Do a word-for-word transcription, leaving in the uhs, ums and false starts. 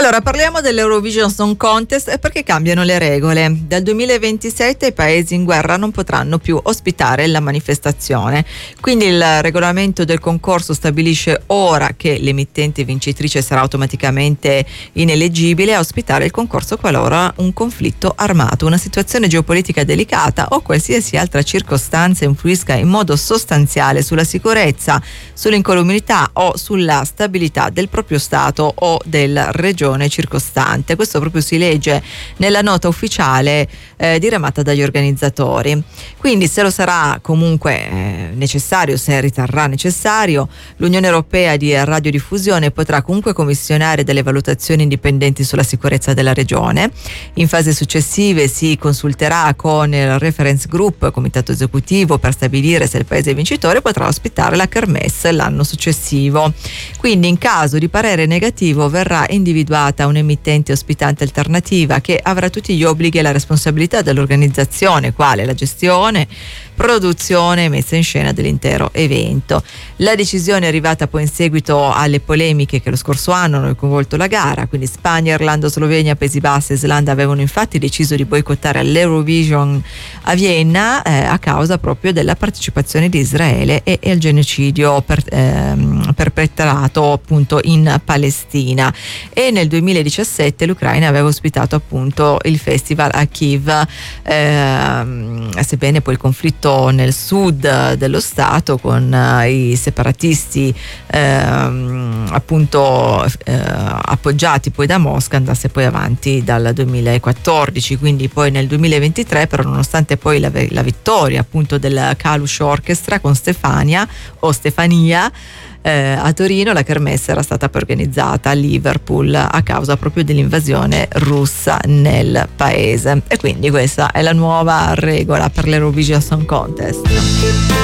Allora, parliamo dell'Eurovision Song Contest perché cambiano le regole. Dal duemilaventisette i paesi in guerra non potranno più ospitare la manifestazione. Quindi il regolamento del concorso stabilisce ora che l'emittente vincitrice sarà automaticamente ineleggibile a ospitare il concorso qualora un conflitto armato, una situazione geopolitica delicata o qualsiasi altra circostanza influisca in modo sostanziale sulla sicurezza, sull'incolumità o sulla stabilità del proprio Stato o della regione circostante. Questo proprio si legge nella nota ufficiale eh, diramata dagli organizzatori. Quindi, se lo sarà comunque eh, necessario, se riterrà necessario, l'Unione Europea di Radiodiffusione potrà comunque commissionare delle valutazioni indipendenti sulla sicurezza della regione. In fasi successive si consulterà con il Reference Group, comitato esecutivo, per stabilire se il paese vincitore potrà ospitare la kermesse l'anno successivo. Quindi, in caso di parere negativo, verrà individuata un'emittente ospitante alternativa che avrà tutti gli obblighi e la responsabilità dell'organizzazione, quale la gestione, produzione e messa in scena dell'intero evento. La decisione è arrivata poi in seguito alle polemiche che lo scorso anno hanno coinvolto la gara, quindi Spagna, Irlanda, Slovenia, Paesi Bassi e Islanda avevano infatti deciso di boicottare l'Eurovision a Vienna eh, a causa proprio della partecipazione di Israele e, e il genocidio per, ehm, perpetrato appunto in Palestina. E nel duemiladiciassette l'Ucraina aveva ospitato appunto il festival a Kiev, ehm, sebbene poi il conflitto nel sud dello stato con uh, i separatisti ehm, appunto eh, appoggiati poi da Mosca andasse poi avanti dal duemilaquattordici. Quindi poi nel duemilaventitré, però, nonostante poi la, la vittoria appunto del Kalush Orchestra con Stefania o Stefania Eh, a Torino, la kermesse era stata poi organizzata a Liverpool a causa proprio dell'invasione russa nel paese. E quindi questa è la nuova regola per l'Eurovision Song Contest.